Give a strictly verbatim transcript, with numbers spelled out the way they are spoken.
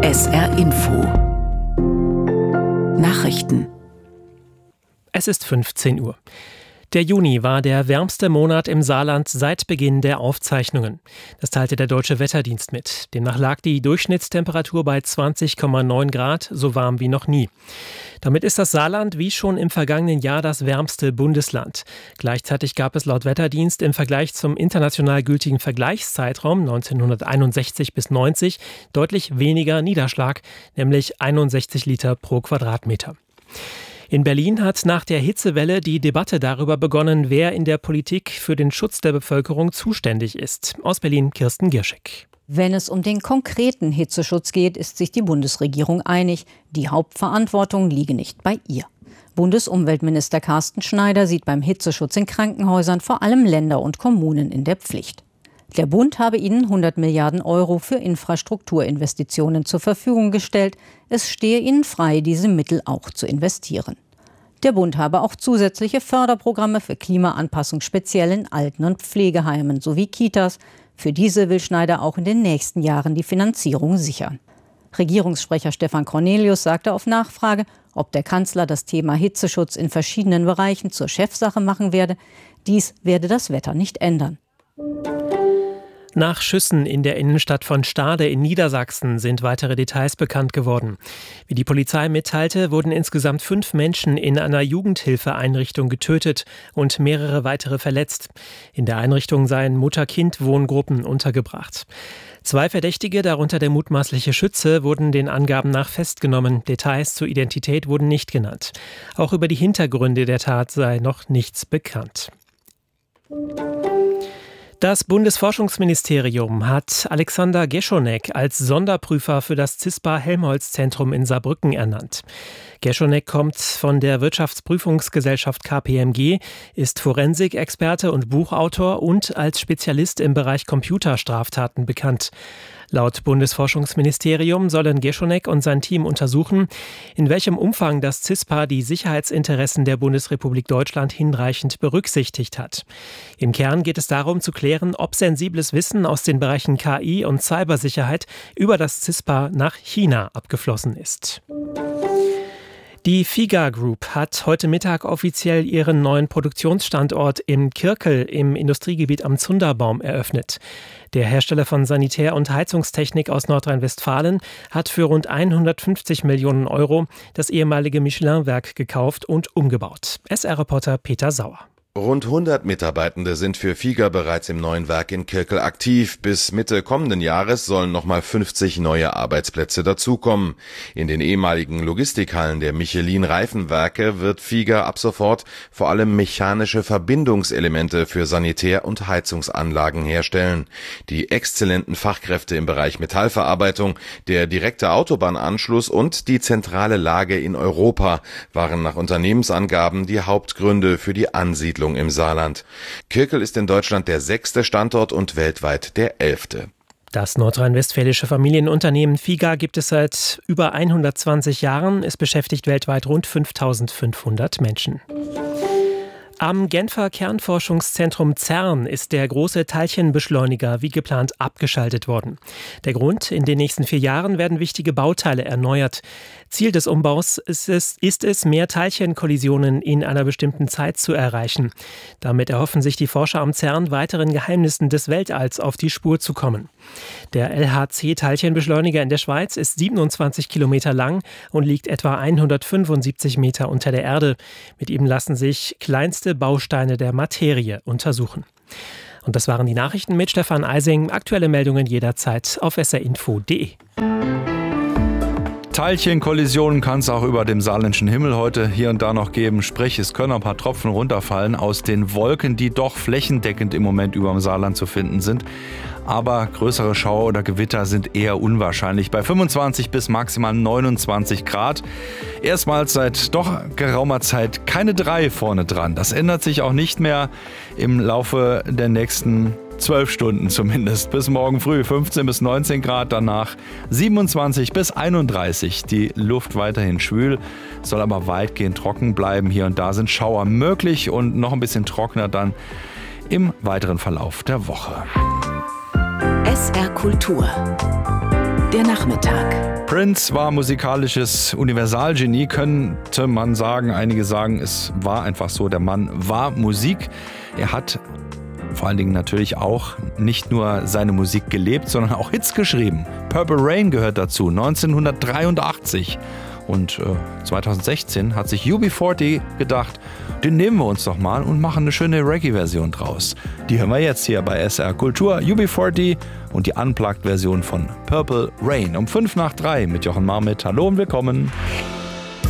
S R Info Nachrichten. Es ist fünfzehn Uhr. Der Juni war der wärmste Monat im Saarland seit Beginn der Aufzeichnungen. Das teilte der Deutsche Wetterdienst mit. Demnach lag die Durchschnittstemperatur bei zwanzig Komma neun Grad, so warm wie noch nie. Damit ist das Saarland wie schon im vergangenen Jahr das wärmste Bundesland. Gleichzeitig gab es laut Wetterdienst im Vergleich zum international gültigen Vergleichszeitraum neunzehnhunderteinundsechzig bis neunzig deutlich weniger Niederschlag, nämlich einundsechzig Liter pro Quadratmeter. In Berlin hat nach der Hitzewelle die Debatte darüber begonnen, wer in der Politik für den Schutz der Bevölkerung zuständig ist. Aus Berlin Kirsten Gierschek. Wenn es um den konkreten Hitzeschutz geht, ist sich die Bundesregierung einig. Die Hauptverantwortung liege nicht bei ihr. Bundesumweltminister Carsten Schneider sieht beim Hitzeschutz in Krankenhäusern vor allem Länder und Kommunen in der Pflicht. Der Bund habe ihnen hundert Milliarden Euro für Infrastrukturinvestitionen zur Verfügung gestellt. Es stehe ihnen frei, diese Mittel auch zu investieren. Der Bund habe auch zusätzliche Förderprogramme für Klimaanpassung speziell in Alten- und Pflegeheimen sowie Kitas. Für diese will Schneider auch in den nächsten Jahren die Finanzierung sichern. Regierungssprecher Stefan Cornelius sagte auf Nachfrage, ob der Kanzler das Thema Hitzeschutz in verschiedenen Bereichen zur Chefsache machen werde. Dies werde das Wetter nicht ändern. Nach Schüssen in der Innenstadt von Stade in Niedersachsen sind weitere Details bekannt geworden. Wie die Polizei mitteilte, wurden insgesamt fünf Menschen in einer Jugendhilfeeinrichtung getötet und mehrere weitere verletzt. In der Einrichtung seien Mutter-Kind-Wohngruppen untergebracht. Zwei Verdächtige, darunter der mutmaßliche Schütze, wurden den Angaben nach festgenommen. Details zur Identität wurden nicht genannt. Auch über die Hintergründe der Tat sei noch nichts bekannt. Das Bundesforschungsministerium hat Alexander Geschonek als Sonderprüfer für das CISPA-Helmholtz-Zentrum in Saarbrücken ernannt. Geschonek kommt von der Wirtschaftsprüfungsgesellschaft K P M G, ist Forensikexperte und Buchautor und als Spezialist im Bereich Computerstraftaten bekannt. Laut Bundesforschungsministerium sollen Geschonek und sein Team untersuchen, in welchem Umfang das CISPA die Sicherheitsinteressen der Bundesrepublik Deutschland hinreichend berücksichtigt hat. Im Kern geht es darum zu klären, ob sensibles Wissen aus den Bereichen K I und Cybersicherheit über das CISPA nach China abgeflossen ist. Die Figa Group hat heute Mittag offiziell ihren neuen Produktionsstandort im Kirkel im Industriegebiet am Zunderbaum eröffnet. Der Hersteller von Sanitär- und Heizungstechnik aus Nordrhein-Westfalen hat für rund hundertfünfzig Millionen Euro das ehemalige Michelin-Werk gekauft und umgebaut. S R-Reporter Peter Sauer. Rund hundert Mitarbeitende sind für Figa bereits im neuen Werk in Kirkel aktiv. Bis Mitte kommenden Jahres sollen nochmal fünfzig neue Arbeitsplätze dazukommen. In den ehemaligen Logistikhallen der Michelin-Reifenwerke wird Figa ab sofort vor allem mechanische Verbindungselemente für Sanitär- und Heizungsanlagen herstellen. Die exzellenten Fachkräfte im Bereich Metallverarbeitung, der direkte Autobahnanschluss und die zentrale Lage in Europa waren nach Unternehmensangaben die Hauptgründe für die Ansiedlung im Saarland. Kirkel ist in Deutschland der sechste Standort und weltweit der elfte. Das nordrhein-westfälische Familienunternehmen Figa gibt es seit über hundertzwanzig Jahren. Es beschäftigt weltweit rund fünftausendfünfhundert Menschen. Am Genfer Kernforschungszentrum CERN ist der große Teilchenbeschleuniger wie geplant abgeschaltet worden. Der Grund: in den nächsten vier Jahren werden wichtige Bauteile erneuert. Ziel des Umbaus ist es, ist es, mehr Teilchenkollisionen in einer bestimmten Zeit zu erreichen. Damit erhoffen sich die Forscher am CERN, weiteren Geheimnissen des Weltalls auf die Spur zu kommen. Der L H C-Teilchenbeschleuniger in der Schweiz ist siebenundzwanzig Kilometer lang und liegt etwa hundertfünfundsiebzig Meter unter der Erde. Mit ihm lassen sich kleinste Bausteine der Materie untersuchen. Und das waren die Nachrichten mit Stefan Eising. Aktuelle Meldungen jederzeit auf s r info punkt d e. Teilchenkollisionen kann es auch über dem saarländischen Himmel heute hier und da noch geben. Sprich, es können ein paar Tropfen runterfallen aus den Wolken, die doch flächendeckend im Moment über dem Saarland zu finden sind. Aber größere Schauer oder Gewitter sind eher unwahrscheinlich. Bei fünfundzwanzig bis maximal neunundzwanzig Grad. Erstmals seit doch geraumer Zeit keine drei vorne dran. Das ändert sich auch nicht mehr im Laufe der nächsten zwölf Stunden zumindest. Bis morgen früh fünfzehn bis neunzehn Grad, danach siebenundzwanzig bis einunddreißig. Die Luft weiterhin schwül, soll aber weitgehend trocken bleiben. Hier und da sind Schauer möglich und noch ein bisschen trockener dann im weiteren Verlauf der Woche. S R Kultur. der Nachmittag. Prince war musikalisches Universalgenie, könnte man sagen. Einige sagen, es war einfach so, der Mann war Musik. Er hat vor allen Dingen natürlich auch nicht nur seine Musik gelebt, sondern auch Hits geschrieben. Purple Rain gehört dazu, neunzehnhundertdreiundachtzig. Und äh, zweitausendsechzehn hat sich U B vierzig gedacht, den nehmen wir uns doch mal und machen eine schöne Reggae-Version draus. Die hören wir jetzt hier bei S R Kultur, U B vierzig und die Unplugged-Version von Purple Rain. Um fünf nach drei mit Jochen Marmit. Hallo und willkommen.